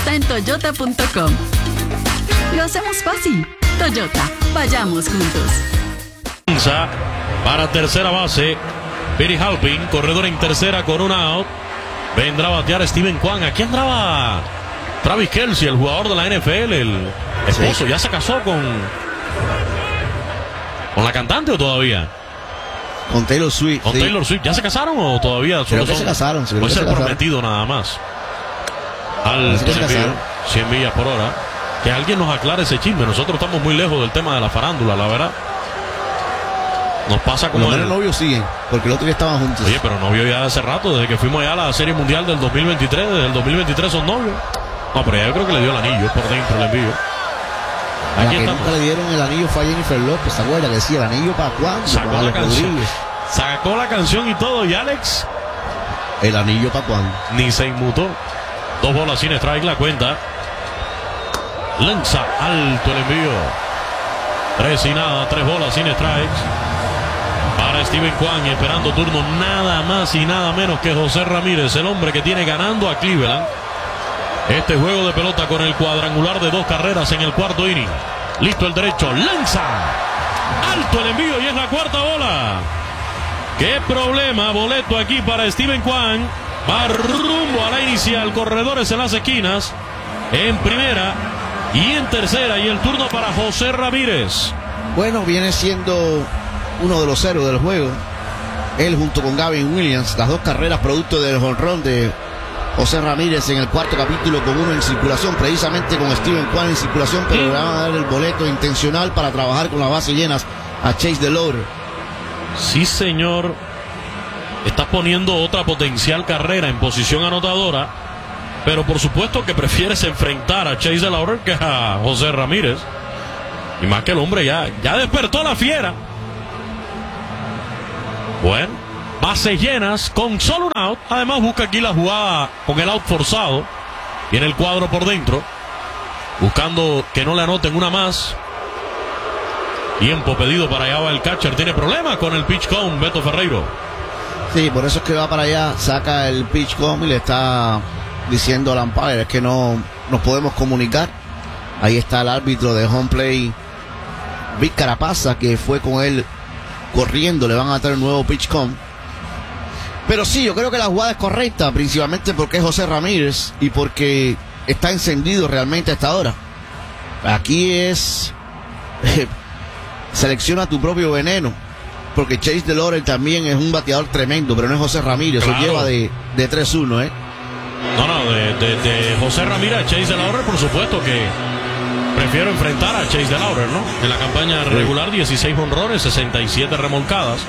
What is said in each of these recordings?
está en toyota.com. Lo hacemos fácil. Toyota, vayamos juntos. Para tercera base, Billy Halpin, corredor en tercera con un out. Vendrá a batear Steven Kwan. Aquí andaba Travis Kelce, el jugador de la NFL, el esposo. ¿Ya se casó con la cantante o todavía? Con Taylor Swift. ¿Con Taylor Swift? ¿Ya se casaron o todavía? Creo que se casaron. Puede ser prometido nada más. Al 100 millas por hora. Que alguien nos aclare ese chisme. Nosotros estamos muy lejos del tema de la farándula, la verdad. Nos pasa como... Los novios siguen, porque el otro día estaban juntos. Oye, pero novio ya de hace rato, desde que fuimos allá a la Serie Mundial del 2023. Desde el 2023 son novios. No, pero ya yo creo que le dio el anillo por dentro, el envío. Aquí estamos. Nunca le dieron el anillo fue a Jennifer López, ¿se acuerda? Que decía, ¿el anillo para cuándo? Sacó la canción. Sacó la canción y todo, y Alex... ¿El anillo para cuándo? Ni se inmutó. 2 bolas sin strike, la cuenta. Lanza alto el envío. 3 y nada, 3 bolas sin strikes. Para Steven Kwan, esperando turno nada más y nada menos que José Ramírez, el hombre que tiene ganando a Cleveland este juego de pelota con el cuadrangular de 2 carreras en el cuarto inning. Listo el derecho, lanza alto el envío y es la cuarta bola. Qué problema, boleto aquí para Steven Kwan. Va rumbo a la inicial, corredores en las esquinas, en primera y en tercera, y el turno para José Ramírez. Bueno, viene siendo uno de los héroes del juego. Él junto con Gavin Williams, las 2 carreras producto del jonrón de José Ramírez en el cuarto capítulo, con uno en circulación, precisamente con Steven Kwan en circulación, pero le van a dar el boleto intencional para trabajar con las bases llenas a Chase DeLauder. Sí, señor. Estás poniendo otra potencial carrera en posición anotadora, pero por supuesto que prefieres enfrentar a Chase DeLauder que a José Ramírez. Y más que el hombre ya despertó la fiera. Bueno, bases llenas con solo un out. Además busca aquí la jugada con el out forzado. Y en el cuadro por dentro, buscando que no le anoten una más. Tiempo pedido para allá va el catcher. Tiene problemas con el pitch count, Beto Ferreiro. Sí, por eso es que va para allá, saca el pitch count y le está diciendo al umpire, es que no nos podemos comunicar. Ahí está el árbitro de home play, Vic Carapasa, que fue con él corriendo. Le van a dar un nuevo pitch count. Pero sí, yo creo que la jugada es correcta, principalmente porque es José Ramírez y porque está encendido realmente a esta hora. Aquí es selecciona tu propio veneno, porque Chase DeLauder también es un bateador tremendo, pero no es José Ramírez. Claro. Eso lleva de 3-1, No, de José Ramírez a Chase DeLauder, por supuesto que prefiero enfrentar a Chase DeLauder, ¿no? En la campaña regular, 16 jonrones, 67 remolcadas.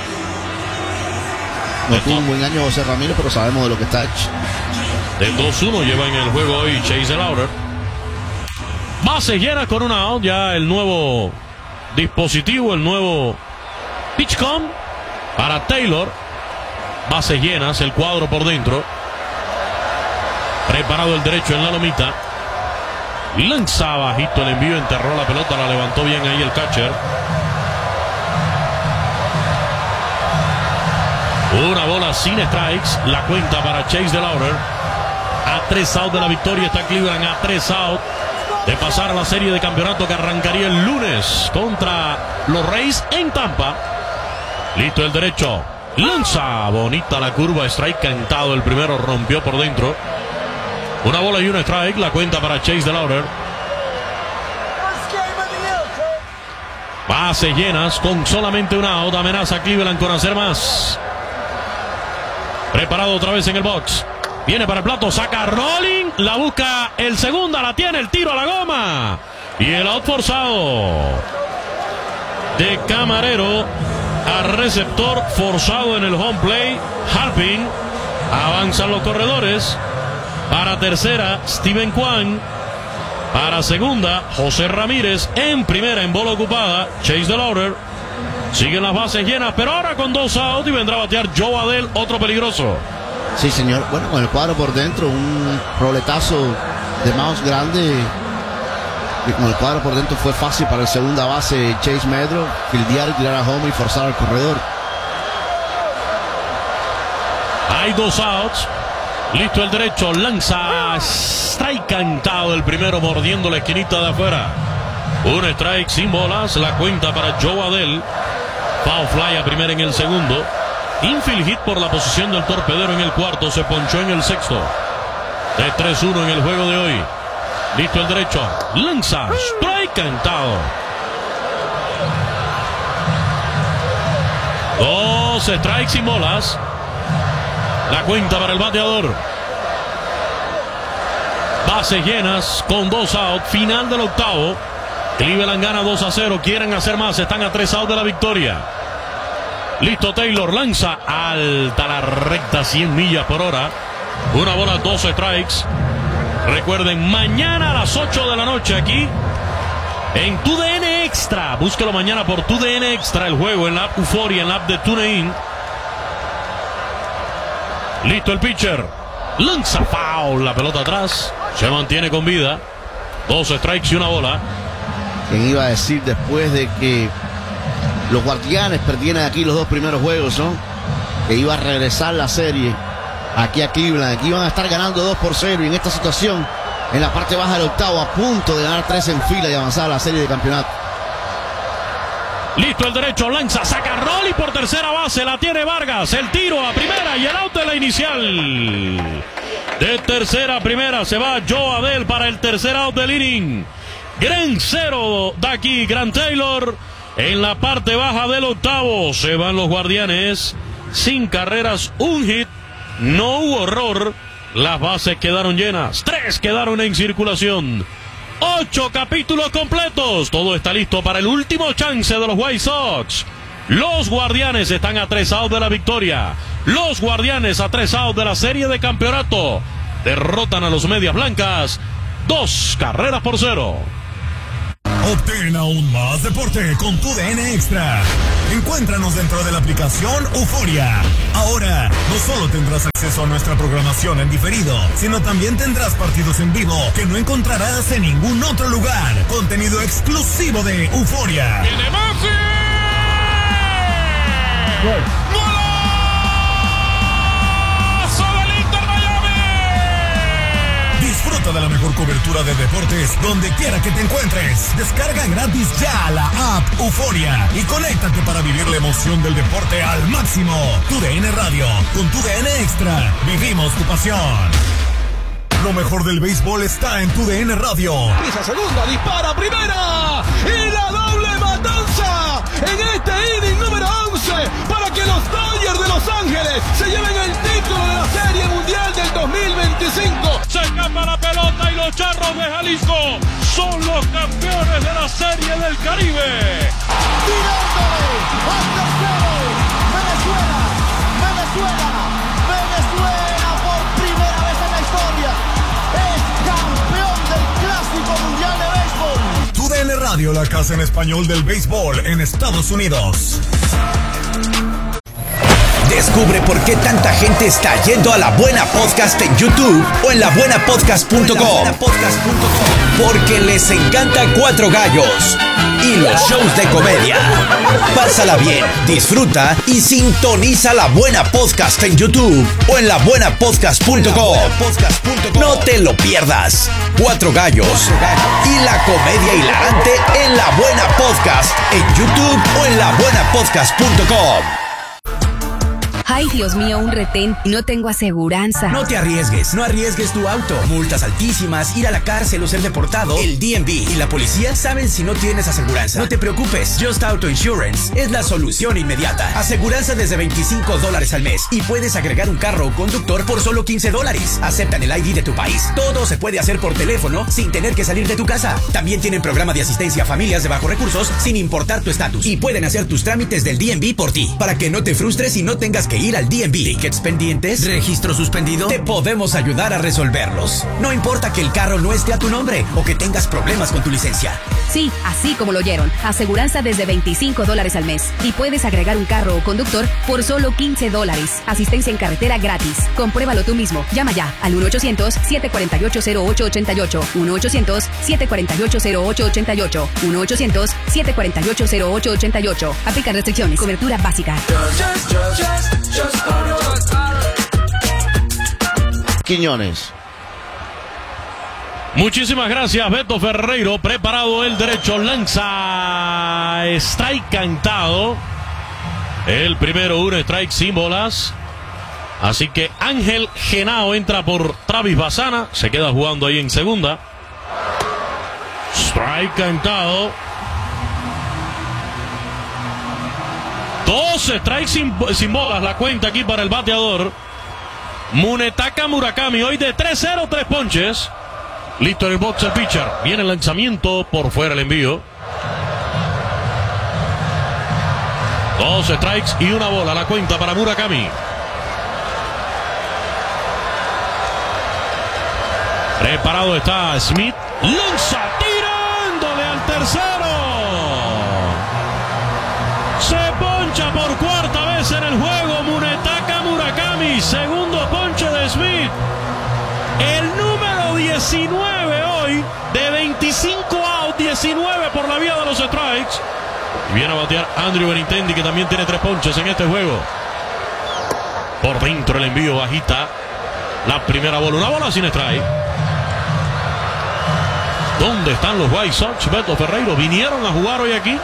No tuvo un buen año José Ramírez, pero sabemos de lo que está hecho. De 2-1 lleva en el juego hoy Chase DeLauder. Base llena con una out, ya el nuevo dispositivo, el nuevo pitch count para Taylor. Bases llenas, el cuadro por dentro. Preparado el derecho en la lomita. Lanza bajito el envío, enterró la pelota, la levantó bien ahí el catcher. Una bola sin strikes, la cuenta para Chase DeLauder. A 3 out de la victoria está Cleveland, a 3 out de pasar a la serie de campeonato que arrancaría el lunes contra los Rays en Tampa. Listo el derecho, lanza, bonita la curva, strike cantado, el primero rompió por dentro. Una bola y un strike, la cuenta para Chase DeLauder. Bases llenas con solamente una out, amenaza Cleveland con hacer más. Preparado otra vez en el box. Viene para el plato, saca Rolling, la busca el segunda, la tiene, el tiro a la goma. Y el out forzado de Camarero a receptor, forzado en el home play. Halpin, avanzan los corredores. Para tercera, Steven Kwan. Para segunda, José Ramírez. En primera, en bola ocupada, Chase DeLauder. Siguen las bases llenas, pero ahora con 2 outs y vendrá a batear Joe Adell, otro peligroso. Sí, señor. Bueno, con el cuadro por dentro, un roletazo de mouse grande. Y con el cuadro por dentro fue fácil para el segunda base Chase Medro fildear, tirar a home y forzar al corredor. Hay 2 outs. Listo el derecho, lanza strike cantado, el primero mordiendo la esquinita de afuera. Un strike sin bolas, la cuenta para Joe Adell. Foul fly a primera en el segundo. Infield hit por la posición del torpedero en el cuarto, se ponchó en el sexto. De 3-1 en el juego de hoy. Listo el derecho, lanza, strike cantado. 2 strikes sin bolas. La cuenta para el bateador. Bases llenas con 2 out. Final del octavo. Cleveland gana 2-0. Quieren hacer más. Están a 3 out de la victoria. Listo Taylor. Lanza alta la recta, 100 millas por hora. Una bola, 2 strikes. Recuerden, mañana a las 8 de la noche aquí en TUDN Extra. Búsquelo mañana por TUDN Extra, el juego en la app Euforia, en la app de TuneIn. Listo el pitcher. Lanza foul, la pelota atrás. Se mantiene con vida. 2 strikes y una bola. ¿Quién iba a decir después de que los Guardianes perdieran aquí los 2 primeros juegos, ¿no? Que iba a regresar la serie aquí a Cleveland? Aquí iban a estar ganando 2-0 y en esta situación, en la parte baja del octavo, a punto de ganar 3 en fila y avanzar a la serie de campeonato. Listo el derecho, lanza, saca Rolly por tercera base, la tiene Vargas, el tiro a primera y el out de la inicial. De tercera a primera se va Joe Adell para el tercer out del inning. Gran cero de aquí, Grant Taylor en la parte baja del octavo. Se van los Guardianes sin carreras, un hit, no hubo error. Las bases quedaron llenas, 3 quedaron en circulación. 8 capítulos completos. Todo está listo para el último chance de los White Sox. Los Guardianes están a 3 outs de la victoria. Los Guardianes a 3 outs de la serie de campeonato. Derrotan a los Medias Blancas 2-0. Obtén aún más deporte con TUDN Extra. Encuéntranos dentro de la aplicación Euforia. Ahora, no solo tendrás acceso a nuestra programación en diferido, sino también tendrás partidos en vivo que no encontrarás en ningún otro lugar. Contenido exclusivo de Euforia. ¡Viene Maxi! Disfruta de la mejor cobertura de deportes donde quiera que te encuentres. Descarga gratis ya la app Euforia y conéctate para vivir la emoción del deporte al máximo. TUDN Radio, con TUDN Extra, vivimos tu pasión. Lo mejor del béisbol está en TUDN Radio. Pisa segunda, dispara primera y la doble matanza en este inning número 11 para que los Dodgers de Los Ángeles se lleven el título de la Serie Mundial del 2025. Se escapa la pelota y los Charros de Jalisco son los campeones de la Serie del Caribe. Tirándole al tercero, Venezuela por primera vez en la historia es campeón del Clásico Mundial de Béisbol. TUDN Radio, la casa en español del béisbol en Estados Unidos. Descubre por qué tanta gente está yendo a La Buena Podcast en YouTube o en labuenapodcast.com. Porque les encanta Cuatro Gallos y los shows de comedia. Pásala bien, disfruta y sintoniza La Buena Podcast en YouTube o en labuenapodcast.com. No te lo pierdas. Cuatro Gallos y la comedia hilarante en La Buena Podcast en YouTube o en labuenapodcast.com. Ay, Dios mío, un retén. No tengo aseguranza. No te arriesgues, no arriesgues tu auto. Multas altísimas, ir a la cárcel o ser deportado. El DMV y la policía saben si no tienes aseguranza. No te preocupes, Just Auto Insurance es la solución inmediata. Aseguranza desde $25 al mes y puedes agregar un carro o conductor por solo $15. Aceptan el ID de tu país. Todo se puede hacer por teléfono sin tener que salir de tu casa. También tienen programa de asistencia a familias de bajos recursos sin importar tu estatus. Y pueden hacer tus trámites del DMV por ti, para que no te frustres y no tengas que ir al DMV. ¿Tickets pendientes? ¿Registro suspendido? Te podemos ayudar a resolverlos. No importa que el carro no esté a tu nombre o que tengas problemas con tu licencia. Sí, así como lo oyeron. Aseguranza desde $25 al mes. Y puedes agregar un carro o conductor por solo $15. Asistencia en carretera gratis. Compruébalo tú mismo. Llama ya al 1-800-748-0888. 1-800-748-0888. 1-800-748-0888. Aplican restricciones. Cobertura básica. Quiñones. Muchísimas gracias, Beto Ferreiro. Preparado el derecho, lanza. Strike cantado. El primero, un strike sin bolas. Así que Ángel Genao entra por Travis Bassana. Se queda jugando ahí en segunda. Strike cantado. 2 strikes sin bolas. La cuenta aquí para el bateador Munetaka Murakami. Hoy de 3-0, 3 ponches. Listo en el box el pitcher. Viene el lanzamiento, por fuera el envío. 2 strikes y una bola. La cuenta para Murakami. Preparado está Smith. Lanza tirándole al tercero. Se poncha por cuarta vez en el juego Munetaka Murakami. Segundo ponche de Smith. El número 19 hoy, de 25 out, 19 por la vía de los strikes. Viene a batear Andrew Benintendi, que también tiene 3 ponches en este juego. Por dentro el envío, bajita. La primera bola, una bola sin strike. ¿Dónde están los White Sox? Beto Ferreiro, vinieron a jugar hoy aquí.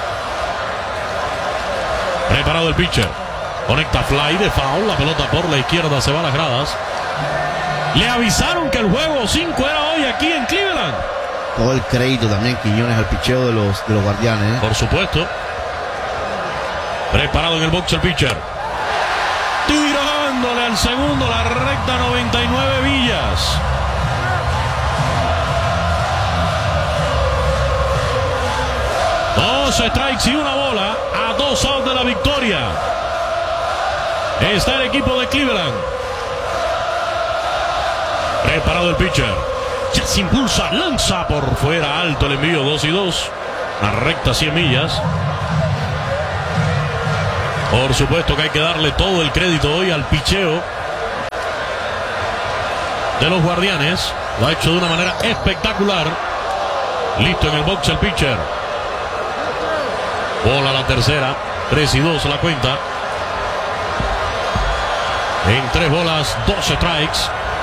Preparado el pitcher. Conecta fly de foul. La pelota por la izquierda se va a las gradas. Le avisaron que el juego 5 era hoy aquí en Cleveland. Todo el crédito también, Quiñones, al picheo de los Guardianes. Por supuesto. Preparado en el box el pitcher. Tirándole al segundo, la recta 99 millas. Dos strikes y una bola. A 2 outs de la victoria. Está el equipo de Cleveland. Preparado el pitcher. Ya se impulsa, lanza por fuera, alto el envío, 2-2. La recta 100 millas. Por supuesto que hay que darle todo el crédito hoy al picheo de los Guardianes. Lo ha hecho de una manera espectacular. Listo en el box el pitcher. Bola a la tercera. 3-2 la cuenta. En 3 bolas, 2 strikes.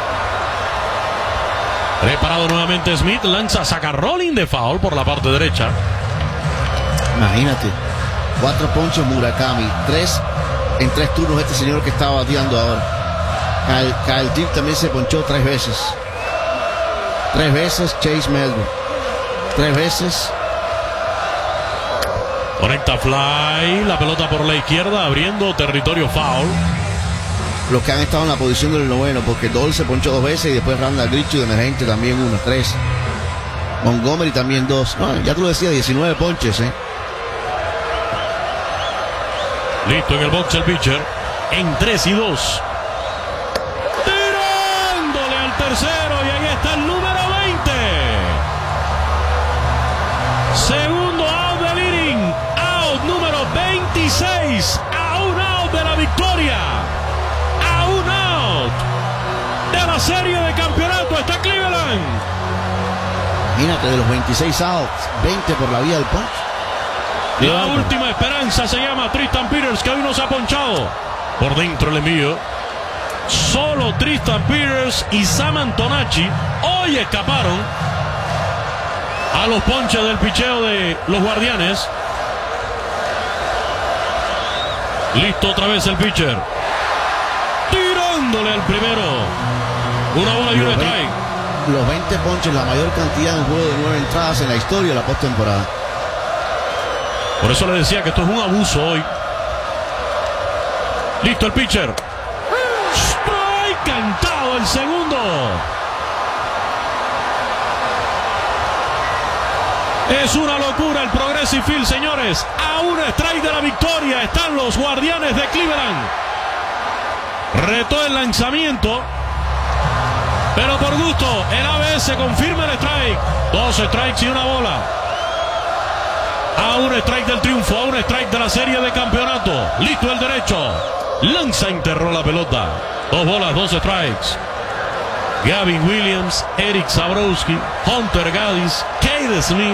Preparado nuevamente Smith. Lanza, saca rolling de foul por la parte derecha. Imagínate. 4 ponches Murakami. 3 en 3 turnos este señor que estaba bateando ahora. Kyle Dirk también se ponchó 3 veces. 3 veces Chase Melvin. 3 veces. Conecta fly. La pelota por la izquierda, abriendo territorio foul. Los que han estado en la posición del noveno, porque Dole se ponchó 2 veces y después Randall Grichuk de emergente también 1, 3. Montgomery también 2. No, ya tú lo decías, 19 ponches, Listo en el box el pitcher. En 3-2. Tirándole al tercero y ahí está el número 20. Segundo out del inning. Out número 26. A un out de la victoria. A un out de la serie de campeonato está Cleveland. Imagínate, de los 26 outs, 20 por la vía del punch. La última esperanza se llama Tristan Peters, que hoy no se ha ponchado. Por dentro el envío. Solo Tristan Peters y Sam Antonacci hoy escaparon a los ponches del picheo de los Guardianes. Listo otra vez el pitcher. Tirándole al primero. Una bola y un strike. Los 20 ponches, la mayor cantidad en un juego de 9 entradas en la historia de la postemporada. Por eso le decía que esto es un abuso hoy. Listo el pitcher. Strike cantado el segundo. Es una locura el Progressive Field, señores. A un strike de la victoria están los Guardianes de Cleveland. Retó el lanzamiento, pero por gusto el ABS confirma el strike. 2 strikes y una bola. A un strike del triunfo, a un strike de la serie de campeonato. Listo el derecho. Lanza, enterró la pelota. 2 bolas, 2 strikes. Gavin Williams, Eric Zabrowski, Hunter Gaddis, Cade Smith,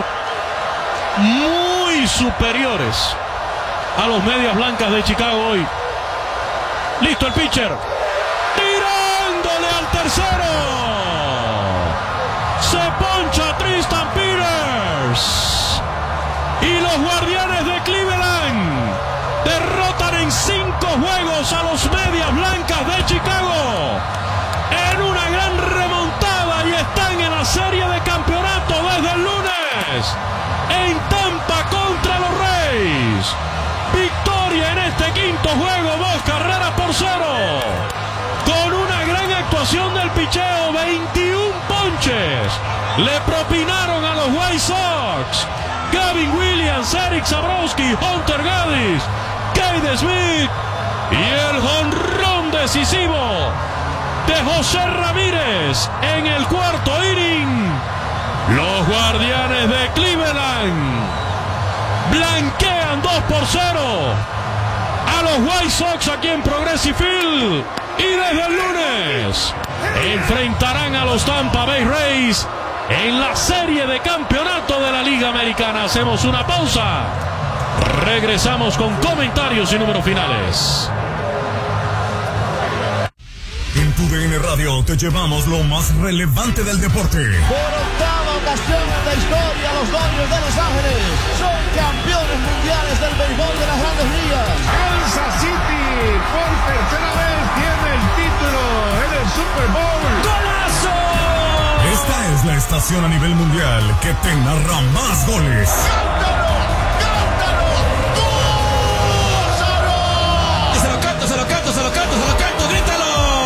muy superiores a los Medias Blancas de Chicago hoy. Listo el pitcher. Tirándole al tercero. Se Los Guardianes de Cleveland derrotan en 5 juegos a los Medias Blancas de Chicago en una gran remontada y están en la serie de campeonato desde el lunes en Tampa contra los Rays. Victoria en este quinto juego, 2-0, con una gran actuación del picheo, 21 ponches le propinaron a los White Sox. Gavin Williams, Eric Zabrowski, Hunter Gaddis, Cade Smith y el jonrón decisivo de José Ramírez en el cuarto inning. Los Guardianes de Cleveland blanquean 2-0 a los White Sox aquí en Progressive Field, y desde el lunes enfrentarán a los Tampa Bay Rays en la serie de campeonato de la Liga Americana. Hacemos una pausa, regresamos con comentarios y números finales. En TUDN Radio te llevamos lo más relevante del deporte. Por octava ocasión en la historia, los Dodgers de Los Ángeles son campeones mundiales del béisbol de las Grandes Ligas. Kansas City por tercera vez tiene el título en el Super Bowl. ¡Golazo! Esta es la estación a nivel mundial que te narra más goles. ¡Cántalo! ¡Cántalo! ¡Gózalo! Se lo canto, se lo canto, se lo canto, se lo canto, grítalo.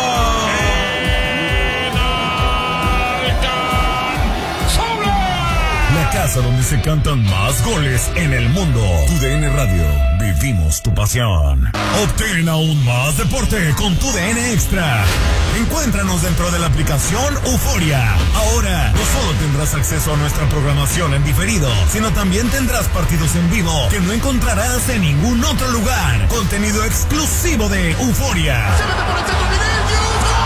La casa donde se cantan más goles en el mundo. TUDN Radio, vivimos tu pasión. Obtén aún más deporte con TUDN Extra. Encuéntranos dentro de la aplicación Euforia. Ahora, no solo tendrás acceso a nuestra programación en diferido, sino también tendrás partidos en vivo que no encontrarás en ningún otro lugar. Contenido exclusivo de Euforia. Se mete por el centro.